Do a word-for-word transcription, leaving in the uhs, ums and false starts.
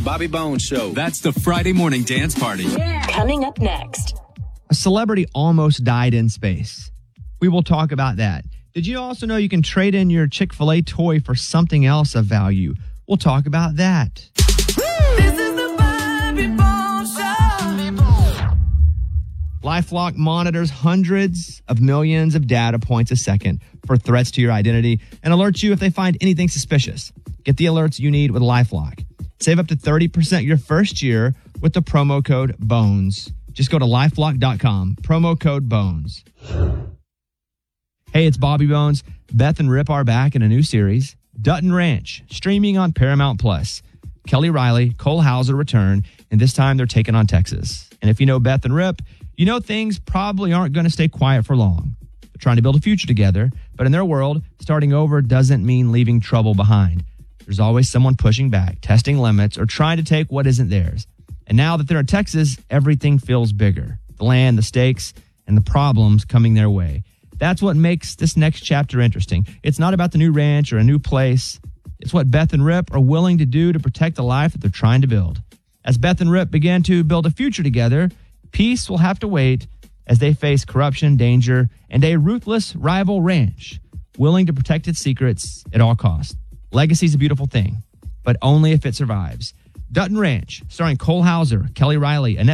Bobby Bones Show. That's the Friday morning dance party. Yeah. Coming up next. A celebrity almost died in space. We will talk about that. Did you also know you can trade in your Chick-fil-A toy for something else of value? We'll talk about that. This is the Bobby Bones Show. LifeLock monitors hundreds of millions of data points a second for threats to your identity and alerts you if they find anything suspicious. Get the alerts you need with LifeLock. Save up to thirty percent your first year with the promo code BONES. Just go to lifelock dot com, promo code BONES. Hey, it's Bobby Bones. Beth and Rip are back in a new series, Dutton Ranch, streaming on Paramount Plus. Kelly Riley, Cole Hauser return, and this time they're taking on Texas. And if you know Beth and Rip, you know things probably aren't going to stay quiet for long. They're trying to build a future together, but in their world, starting over doesn't mean leaving trouble behind. There's always someone pushing back, testing limits, or trying to take what isn't theirs. And now that they're in Texas, everything feels bigger. The land, the stakes, and the problems coming their way. That's what makes this next chapter interesting. It's not about the new ranch or a new place. It's what Beth and Rip are willing to do to protect the life that they're trying to build. As Beth and Rip begin to build a future together, peace will have to wait as they face corruption, danger, and a ruthless rival ranch willing to protect its secrets at all costs. Legacy's a beautiful thing, but only if it survives. Dutton Ranch, starring Cole Hauser, Kelly Riley, Annette